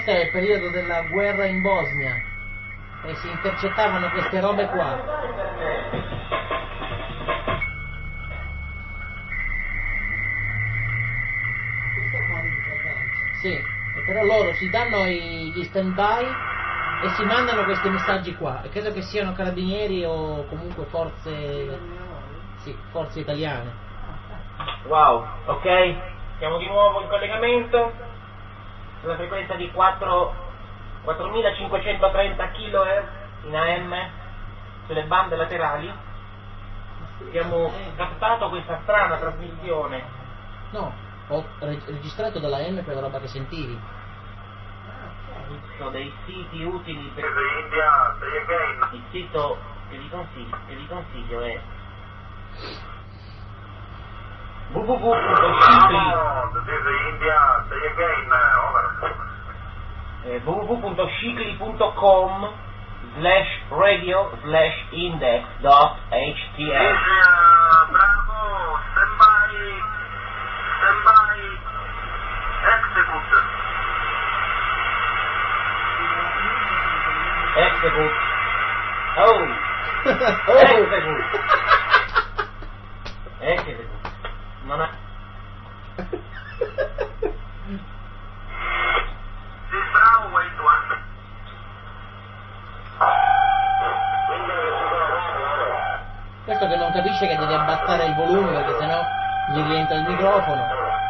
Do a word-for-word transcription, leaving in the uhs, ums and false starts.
questo è il periodo della guerra in Bosnia e si intercettavano queste robe qua. Sì, e però loro si danno i, gli stand-by e si mandano questi messaggi qua, e credo che siano carabinieri o comunque forze, sì, forze italiane. Wow, ok, siamo di nuovo in collegamento sulla frequenza di quattromilacinquecentotrenta kilohertz in A M sulle bande laterali. Abbiamo captato questa strana trasmissione. No, ho reg- registrato dalla M per la roba che sentivi. Sono dei siti utili per il sito che vi consiglio, che vi consiglio è w w w punto scicli punto com slash radio slash index dot h t m. Bravo, standby, standby, execute. Execute. Oh! Oh! Execute. Execute. Non ha... Sì, bravo, wait one. Questo che non capisce che deve abbassare il volume perché sennò gli rientra il microfono.